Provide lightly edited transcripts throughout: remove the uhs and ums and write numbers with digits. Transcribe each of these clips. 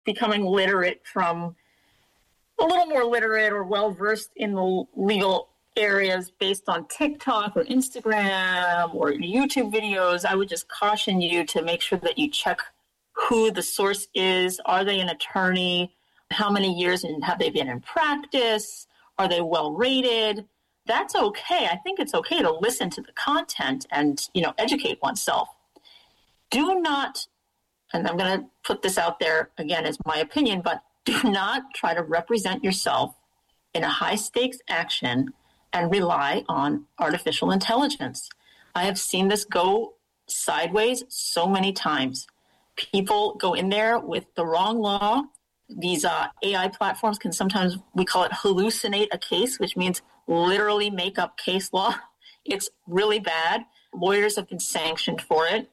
becoming literate from a little more literate or well-versed in the legal areas based on TikTok or Instagram or YouTube videos, I would just caution you to make sure that you check who the source is. Are they an attorney? How many years have they been in practice? Are they well rated? That's okay. I think it's okay to listen to the content and, educate oneself. Do not, and I'm going to put this out there again as my opinion, but do not try to represent yourself in a high-stakes action and rely on artificial intelligence. I have seen this go sideways so many times. People go in there with the wrong law. These AI platforms can sometimes, we call it hallucinate a case, which means literally make up case law. It's really bad. Lawyers have been sanctioned for it.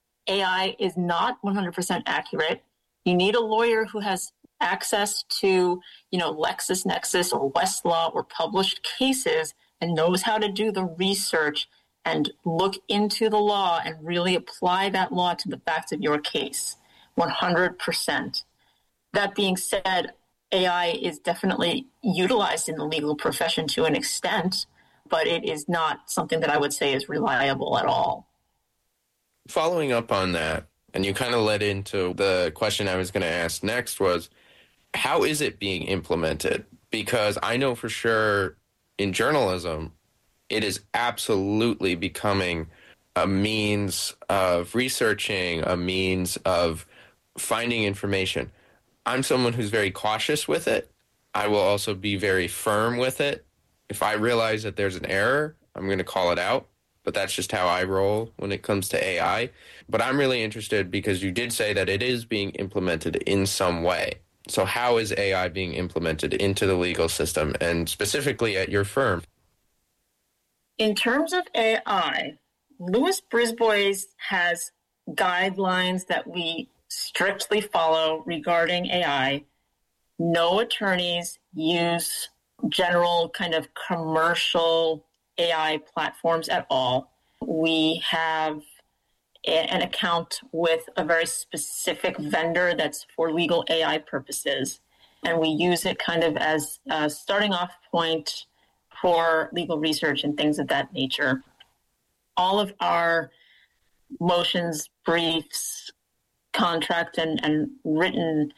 AI is not 100% accurate. You need a lawyer who has access to, LexisNexis or Westlaw or published cases and knows how to do the research and look into the law and really apply that law to the facts of your case, 100%. That being said, AI is definitely utilized in the legal profession to an extent, but it is not something that I would say is reliable at all. Following up on that, and you kind of led into the question I was going to ask next was, how is it being implemented? Because I know for sure in journalism, it is absolutely becoming a means of researching, a means of finding information. I'm someone who's very cautious with it. I will also be very firm with it. If I realize that there's an error, I'm going to call it out. But that's just how I roll when it comes to AI. But I'm really interested because you did say that it is being implemented in some way. So how is AI being implemented into the legal system and specifically at your firm? In terms of AI, Louis Brisbois has guidelines that we strictly follow regarding AI. No attorneys use general kind of commercial AI platforms at all. We have an account with a very specific vendor that's for legal AI purposes, and we use it kind of as a starting off point for legal research and things of that nature. All of our motions, briefs, contract, and written,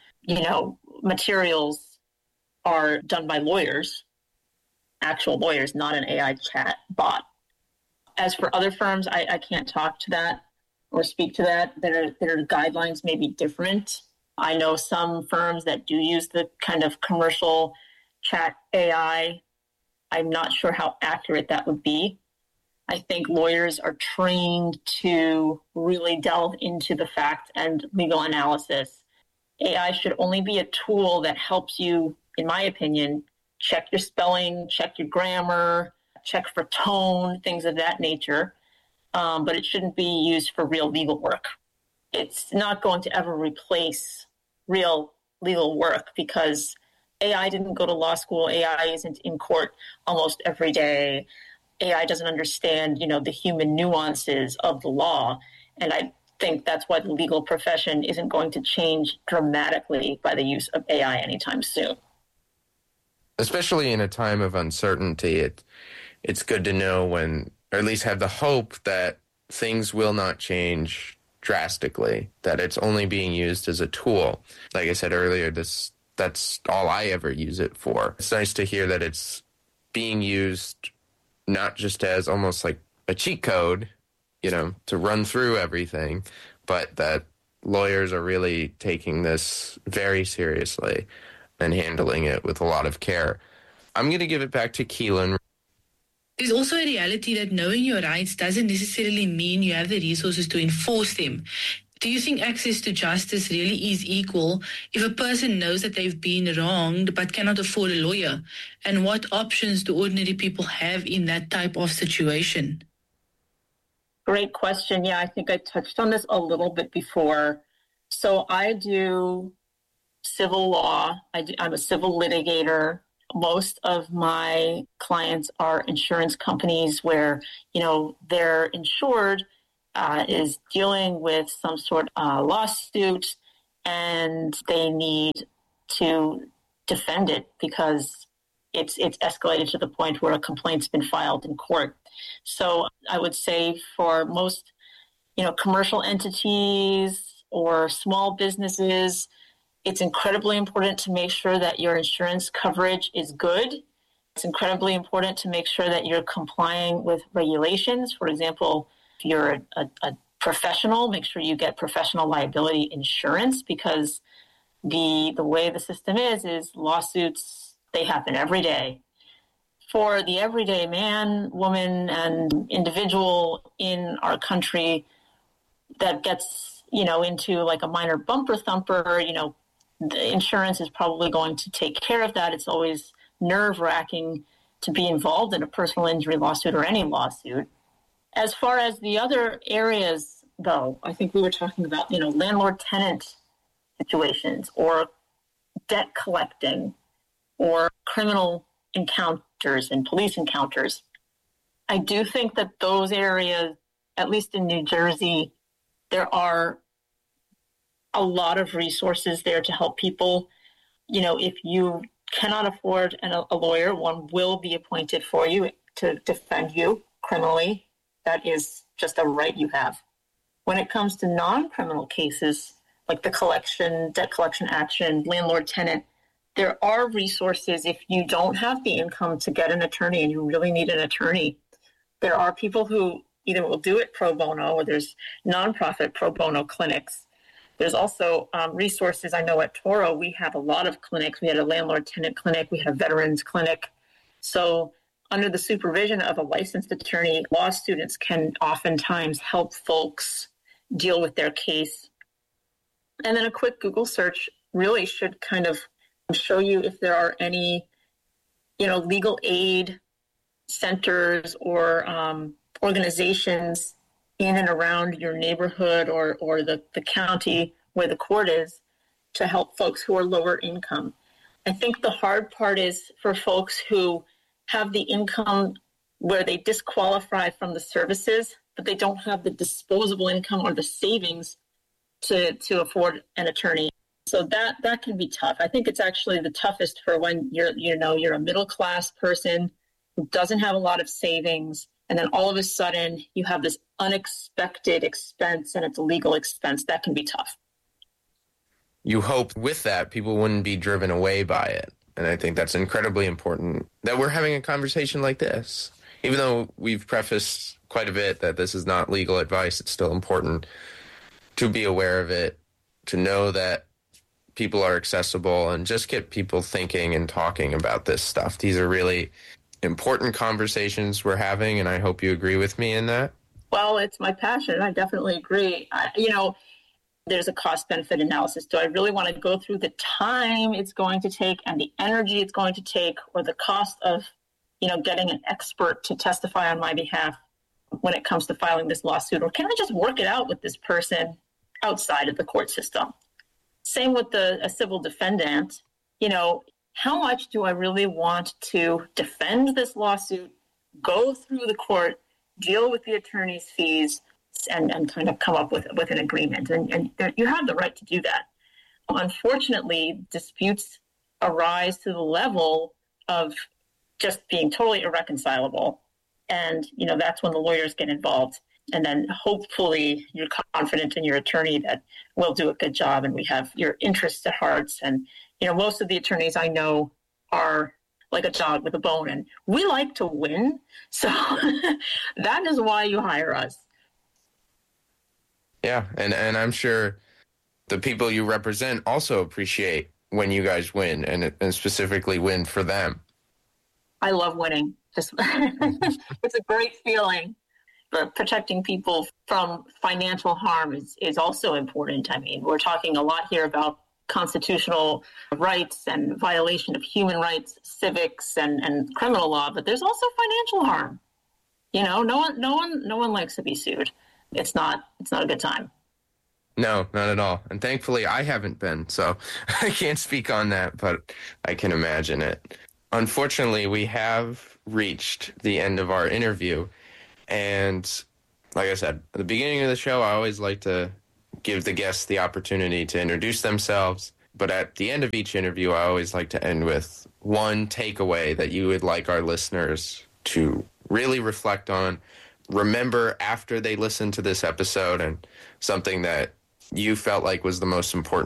materials are done by lawyers, actual lawyers, not an AI chat bot. As for other firms, I can't talk to that or speak to that. Their guidelines may be different. I know some firms that do use the kind of commercial chat AI. I'm not sure how accurate that would be. I think lawyers are trained to really delve into the fact and legal analysis. AI should only be a tool that helps you, in my opinion, check your spelling, check your grammar, check for tone, things of that nature. But it shouldn't be used for real legal work. It's not going to ever replace real legal work because AI didn't go to law school. AI isn't in court almost every day. AI doesn't understand, the human nuances of the law. And I think that's why the legal profession isn't going to change dramatically by the use of AI anytime soon. Especially in a time of uncertainty, it's good to know when, or at least have the hope that things will not change drastically, that it's only being used as a tool. Like I said earlier, that's all I ever use it for. It's nice to hear that it's being used not just as almost like a cheat code, to run through everything, but that lawyers are really taking this very seriously and handling it with a lot of care. I'm going to give it back to Keelan. There's also a reality that knowing your rights doesn't necessarily mean you have the resources to enforce them. Do you think access to justice really is equal if a person knows that they've been wronged but cannot afford a lawyer? And what options do ordinary people have in that type of situation? Great question. Yeah, I think I touched on this a little bit before. So I do civil law. I'm a civil litigator. Most of my clients are insurance companies where, their insured is dealing with some sort of lawsuit and they need to defend it because it's escalated to the point where a complaint's been filed in court. So I would say for most, commercial entities or small businesses, it's incredibly important to make sure that your insurance coverage is good. It's incredibly important to make sure that you're complying with regulations. For example, if you're a professional, make sure you get professional liability insurance, because the way the system is lawsuits, they happen every day. For the everyday man, woman, and individual in our country that gets, into like a minor bumper thumper, the insurance is probably going to take care of that. It's always nerve-wracking to be involved in a personal injury lawsuit or any lawsuit. As far as the other areas, though, I think we were talking about, landlord-tenant situations or debt collecting or criminal encounters and police encounters. I do think that those areas, at least in New Jersey, there are a lot of resources there to help people. If you cannot afford a lawyer, one will be appointed for you to defend you criminally. That is just a right you have. When it comes to non-criminal cases, like the debt collection action, landlord-tenant, there are resources if you don't have the income to get an attorney and you really need an attorney. There are people who either will do it pro bono, or there's nonprofit pro bono clinics. There's also resources. I know at Toro, we have a lot of clinics. We had a landlord-tenant clinic. We had a veterans clinic. So under the supervision of a licensed attorney, law students can oftentimes help folks deal with their case. And then a quick Google search really should kind of show you if there are any, legal aid centers or organizations in and around your neighborhood or the county where the court is to help folks who are lower income. I think the hard part is for folks who have the income where they disqualify from the services, but they don't have the disposable income or the savings to afford an attorney. So that can be tough. I think it's actually the toughest for when you're a middle class person who doesn't have a lot of savings, and then all of a sudden you have this unexpected expense and it's a legal expense. That can be tough. You hope with that people wouldn't be driven away by it. And I think that's incredibly important that we're having a conversation like this. Even though we've prefaced quite a bit that this is not legal advice, it's still important to be aware of it, to know that people are accessible, and just get people thinking and talking about this stuff. These are really important conversations we're having, and I hope you agree with me in that. Well, it's my passion. I definitely agree. There's a cost-benefit analysis. Do I really want to go through the time it's going to take and the energy it's going to take, or the cost of, getting an expert to testify on my behalf when it comes to filing this lawsuit? Or can I just work it out with this person outside of the court system? Same with a civil defendant. How much do I really want to defend this lawsuit, go through the court, deal with the attorney's fees, and kind of come up with an agreement? And you have the right to do that. Unfortunately, disputes arise to the level of just being totally irreconcilable. And, that's when the lawyers get involved. And then hopefully you're confident in your attorney that we'll do a good job and we have your interests at heart. And, most of the attorneys I know are like a dog with a bone, and we like to win. So that is why you hire us. Yeah, and I'm sure the people you represent also appreciate when you guys win, and specifically win for them. I love winning. It's a great feeling. But protecting people from financial harm is also important. I mean, we're talking a lot here about constitutional rights and violation of human rights, civics, and criminal law, but there's also financial harm. No one likes to be sued. It's not a good time. No, not at all. And thankfully I haven't been, so I can't speak on that, but I can imagine it. Unfortunately, we have reached the end of our interview. And like I said, at the beginning of the show, I always like to give the guests the opportunity to introduce themselves. But at the end of each interview, I always like to end with one takeaway that you would like our listeners to really reflect on, remember after they listen to this episode, and something that you felt like was the most important